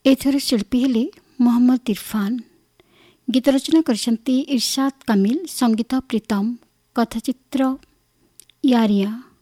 ଏଥର ଶିଳ୍ପୀ ହେଲେ ମହମ୍ମଦ ଇରଫାନ। ଗୀତ ରଚନା କରିଛନ୍ତି ଇରଶାଦ କାମିଲ, ସଙ୍ଗୀତ ପ୍ରୀତମ, କଥାଚିତ୍ର ୟାରିଆ।